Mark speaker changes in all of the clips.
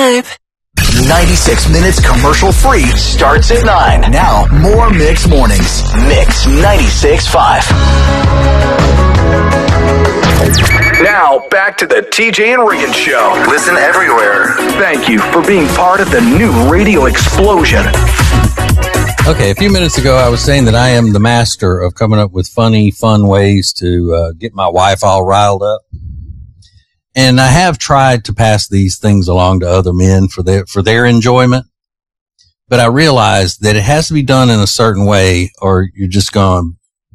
Speaker 1: 96.5.
Speaker 2: 96 minutes commercial free starts at 9. Now, more Mix Mornings. Mix 96.5. Now, back to the TJ and Regan Show. Listen everywhere. Thank you for being part of the new radio explosion.
Speaker 3: Okay, a few minutes ago, I was saying that I am the master of coming up with funny, fun ways to get my wife all riled up. And I have tried to pass these things along to other men for their enjoyment. But I realized that it has to be done in a certain way, or you're just going,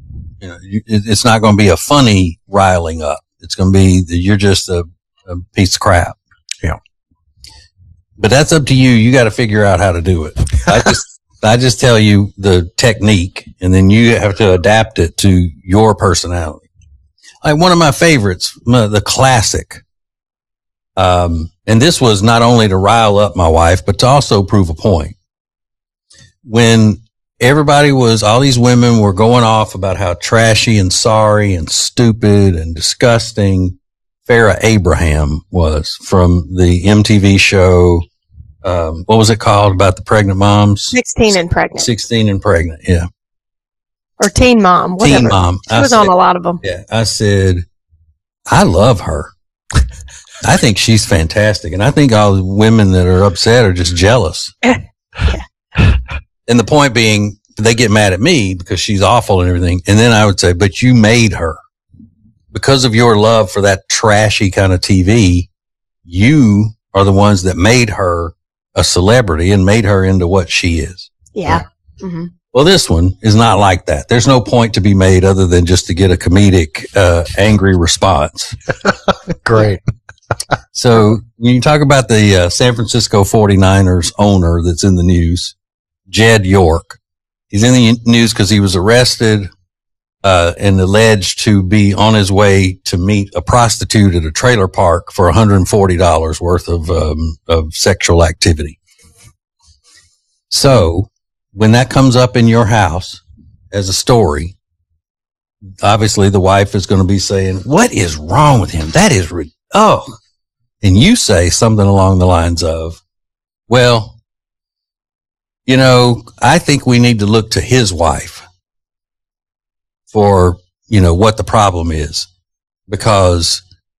Speaker 3: it's not going to be a funny riling up. It's going to be that you're just a piece of crap.
Speaker 4: Yeah.
Speaker 3: But that's up to you. You got to figure out how to do it. I just tell you the technique, and then you have to adapt it to your personality. Like one of my favorites, the classic. And this was not only to rile up my wife, but to also prove a point. When all these women were going off about how trashy and sorry and stupid and disgusting Farrah Abraham was from the MTV show. What was it called about the pregnant moms?
Speaker 5: 16 and Pregnant.
Speaker 3: 16 and Pregnant, yeah.
Speaker 5: Or Teen Mom, whatever.
Speaker 3: Teen Mom.
Speaker 5: She was on a lot of them.
Speaker 3: Yeah, I said, I love her. I think she's fantastic. And I think all the women that are upset are just jealous.
Speaker 5: Yeah.
Speaker 3: And the point being, they get mad at me because she's awful and everything. And then I would say, but you made her. Because of your love for that trashy kind of TV, you are the ones that made her a celebrity and made her into what she is.
Speaker 5: Yeah. Mm-hmm.
Speaker 3: Well, this one is not like that. There's no point to be made other than just to get a comedic, angry response.
Speaker 4: Great.
Speaker 3: So when you talk about the San Francisco 49ers owner that's in the news, Jed York, he's in the news because he was arrested and alleged to be on his way to meet a prostitute at a trailer park for $140 worth of sexual activity. So when that comes up in your house as a story, obviously the wife is going to be saying, what is wrong with him? That is, and you say something along the lines of, well, I think we need to look to his wife for, what the problem is, because,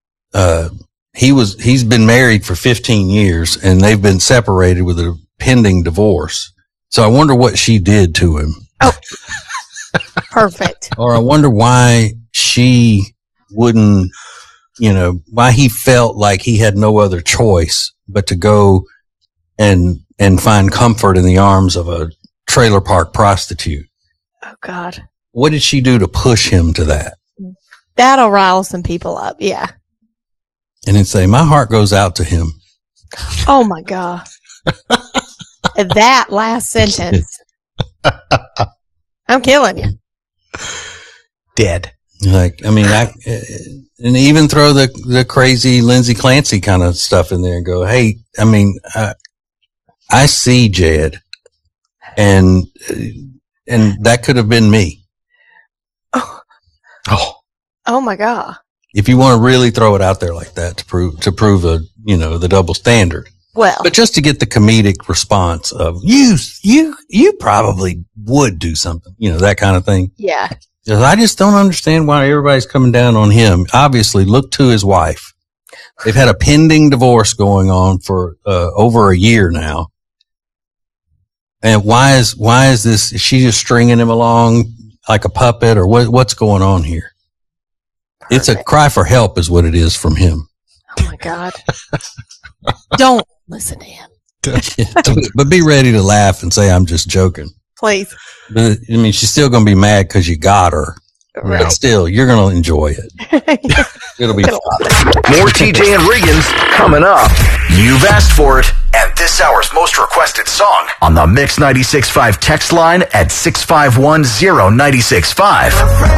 Speaker 3: he's been married for 15 years and they've been separated with a pending divorce. So I wonder what she did to him.
Speaker 5: Oh, perfect.
Speaker 3: Or I wonder why she wouldn't, why he felt like he had no other choice but to go and find comfort in the arms of a trailer park prostitute.
Speaker 5: Oh, God.
Speaker 3: What did she do to push him to that?
Speaker 5: That'll rile some people up, yeah.
Speaker 3: And then say, my heart goes out to him.
Speaker 5: Oh, my God. That last sentence. I'm killing you.
Speaker 4: Dead.
Speaker 3: Like, and even throw the crazy Lindsay Clancy kind of stuff in there and go, hey, I see Jed, and that could have been me.
Speaker 5: Oh my God.
Speaker 3: If you want to really throw it out there like that to prove the double standard.
Speaker 5: Well,
Speaker 3: but just to get the comedic response of you probably would do something, that kind of thing.
Speaker 5: Yeah.
Speaker 3: I just don't understand why everybody's coming down on him. Obviously, look to his wife. They've had a pending divorce going on for over a year now. And why is this? Is she just stringing him along like a puppet, or what's going on here? Perfect. It's a cry for help is what it is from him.
Speaker 5: Oh my God. Don't listen to him.
Speaker 3: But be ready to laugh and say, I'm just joking.
Speaker 5: Please.
Speaker 3: But, she's still going to be mad because you got her.
Speaker 5: Right.
Speaker 3: But still, you're going to enjoy it. It'll be fun.
Speaker 2: More TJ and Regan's coming up. You've asked for it. And this hour's most requested song on the Mix 96.5 text line at 6510965.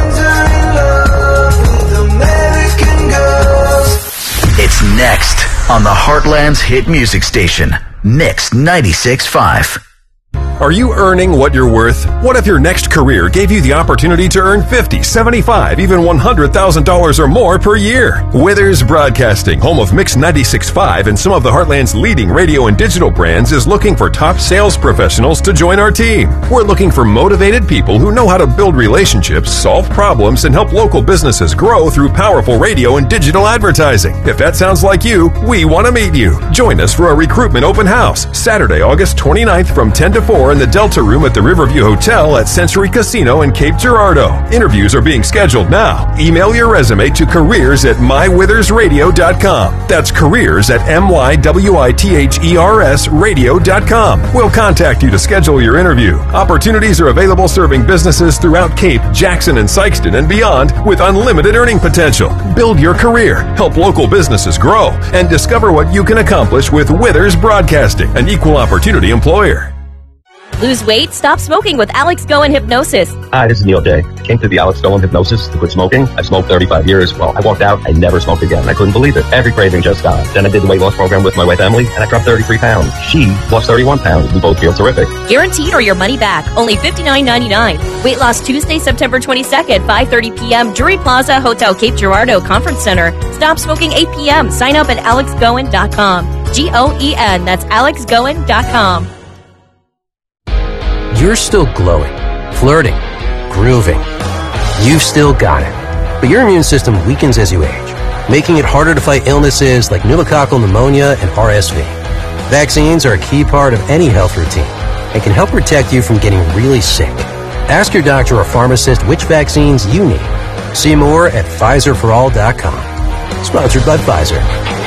Speaker 2: It's next on the Heartland's hit music station, Mix 96.5.
Speaker 1: Are you earning what you're worth? What if your next career gave you the opportunity to earn $50, $75, even $100,000 or more per year? Withers Broadcasting, home of Mix 96.5 and some of the Heartland's leading radio and digital brands, is looking for top sales professionals to join our team. We're looking for motivated people who know how to build relationships, solve problems, and help local businesses grow through powerful radio and digital advertising. If that sounds like you, we want to meet you. Join us for a recruitment open house, Saturday, August 29th from 10 to 4 in the Delta Room at the Riverview Hotel at Century Casino in Cape Girardeau. Interviews are being scheduled now. Email your resume to careers@mywithersradio.com. That's careers@mywithersradio.com. We'll contact you to schedule your interview. Opportunities are available serving businesses throughout Cape, Jackson, and Sykeston and beyond with unlimited earning potential. Build your career, help local businesses grow, and discover what you can accomplish with Withers Broadcasting, an equal opportunity employer.
Speaker 6: Lose weight? Stop smoking with Alex Goen Hypnosis.
Speaker 7: Hi, this is Neil Day. Came to the Alex Goen Hypnosis to quit smoking. I smoked 35 years. Well, I walked out. I never smoked again. I couldn't believe it. Every craving just gone. Then I did the weight loss program with my wife, Emily, and I dropped 33 pounds. She lost 31 pounds. We both feel terrific.
Speaker 6: Guaranteed or your money back. Only $59.99. Weight loss Tuesday, September 22nd, 5:30 p.m. Drury Plaza, Hotel Cape Girardeau Conference Center. Stop smoking 8 p.m. Sign up at alexgoen.com. Goen. That's alexgoen.com.
Speaker 8: You're still glowing, flirting, grooving. You've still got it. But your immune system weakens as you age, making it harder to fight illnesses like pneumococcal pneumonia and RSV. Vaccines are a key part of any health routine and can help protect you from getting really sick. Ask your doctor or pharmacist which vaccines you need. See more at PfizerForAll.com. Sponsored by Pfizer.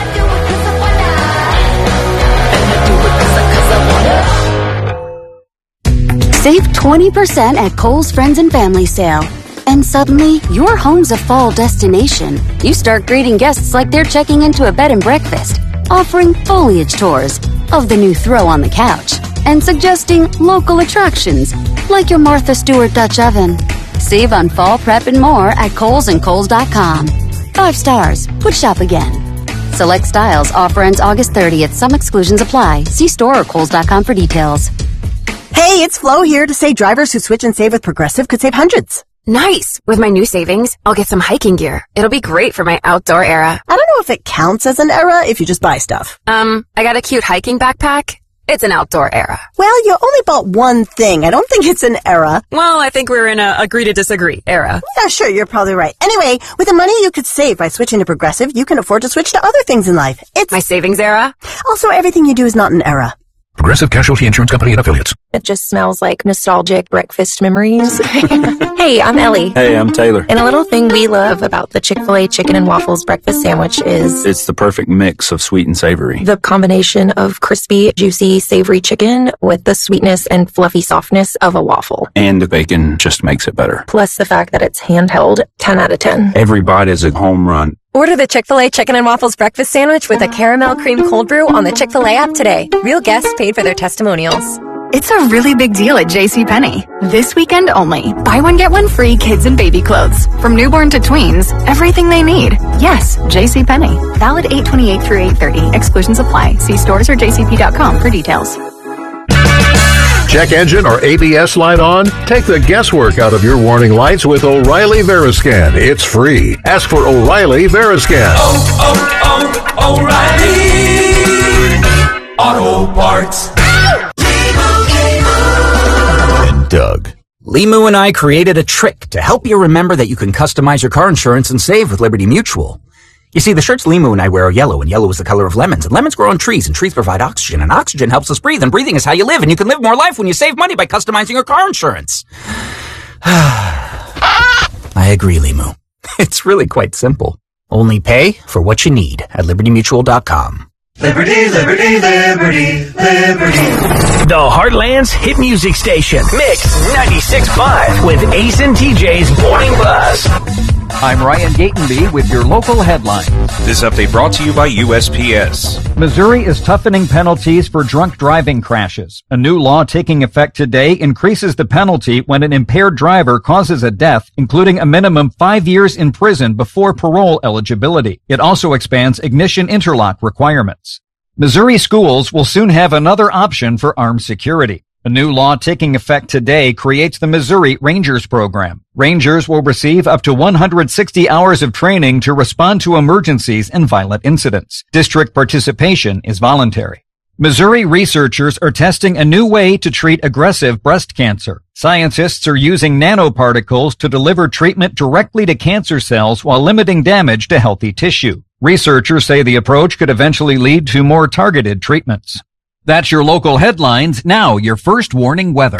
Speaker 9: Save 20% at Kohl's Friends and Family Sale. And suddenly, your home's a fall destination. You start greeting guests like they're checking into a bed and breakfast, offering foliage tours of the new throw on the couch, and suggesting local attractions like your Martha Stewart Dutch oven. Save on fall prep and more at Kohl's and Kohl's.com. 5 stars. Would shop again. Select styles. Offer ends August 30th. Some exclusions apply. See store or Kohl's.com for details.
Speaker 10: Hey, it's Flo here to say drivers who switch and save with Progressive could save hundreds.
Speaker 11: Nice! With my new savings, I'll get some hiking gear. It'll be great for my outdoor era.
Speaker 10: I don't know if it counts as an era if you just buy stuff.
Speaker 11: I got a cute hiking backpack. It's an outdoor era.
Speaker 10: Well, you only bought one thing. I don't think it's an era.
Speaker 11: Well, I think we're in a agree to disagree era.
Speaker 10: Yeah, sure, you're probably right. Anyway, with the money you could save by switching to Progressive, you can afford to switch to other things in life. It's
Speaker 11: my savings era.
Speaker 10: Also, everything you do is not an era.
Speaker 2: Progressive Casualty Insurance Company and Affiliates.
Speaker 12: It just smells like nostalgic breakfast memories. Hey, I'm Ellie.
Speaker 13: Hey, I'm Taylor.
Speaker 12: And a little thing we love about the Chick-fil-A chicken and waffles breakfast sandwich is
Speaker 13: it's the perfect mix of sweet and savory.
Speaker 12: The combination of crispy, juicy, savory chicken with the sweetness and fluffy softness of a waffle.
Speaker 13: And the bacon just makes it better.
Speaker 12: Plus the fact that it's handheld, 10 out of 10.
Speaker 13: Every bite is a home run.
Speaker 14: Order the Chick-fil-A Chicken and Waffles Breakfast Sandwich with a caramel cream cold brew on the Chick-fil-A app today. Real guests paid for their testimonials.
Speaker 15: It's a really big deal at JCPenney. This weekend only. Buy one, get one free kids and baby clothes. From newborn to tweens, everything they need. Yes, JCPenney. Valid 8/28 through 8/30. Exclusions apply. See stores or jcp.com for details.
Speaker 16: Check engine or ABS light on? Take the guesswork out of your warning lights with O'Reilly Veriscan. It's free. Ask for O'Reilly Veriscan.
Speaker 17: O'Reilly Auto Parts.
Speaker 2: And Doug.
Speaker 18: Limu and I created a trick to help you remember that you can customize your car insurance and save with Liberty Mutual. You see, the shirts Limu and I wear are yellow, and yellow is the color of lemons, and lemons grow on trees, and trees provide oxygen, and oxygen helps us breathe, and breathing is how you live, and you can live more life when you save money by customizing your car insurance. I agree, Limu. It's really quite simple. Only pay for what you need at libertymutual.com.
Speaker 17: Liberty, liberty, liberty, liberty.
Speaker 19: The Heartland's hit music station, Mix 96.5 with Ace and TJ's Morning Buzz.
Speaker 20: I'm Ryan Gatenby with your local headlines.
Speaker 6: This update brought to you by USPS.
Speaker 20: Missouri is toughening penalties for drunk driving crashes. A new law taking effect today increases the penalty when an impaired driver causes a death, including a minimum 5 years in prison before parole eligibility. It also expands ignition interlock requirements. Missouri schools will soon have another option for armed security. A new law taking effect today creates the Missouri Rangers program. Rangers will receive up to 160 hours of training to respond to emergencies and violent incidents. District participation is voluntary. Missouri researchers are testing a new way to treat aggressive breast cancer. Scientists are using nanoparticles to deliver treatment directly to cancer cells while limiting damage to healthy tissue. Researchers say the approach could eventually lead to more targeted treatments. That's your local headlines. Now, your first warning weather.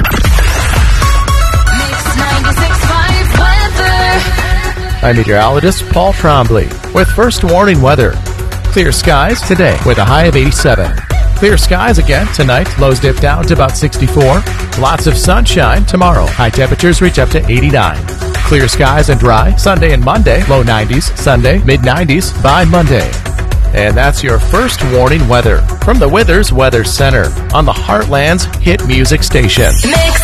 Speaker 21: I'm meteorologist Paul Trombley with first warning weather. Clear skies today with a high of 87. Clear skies again tonight. Lows dip down to about 64. Lots of sunshine tomorrow. High temperatures reach up to 89. Clear skies and dry Sunday and Monday. Low 90s. Sunday, mid 90s by Monday. And that's your first warning weather from the Withers Weather Center on the Heartland's hit music station.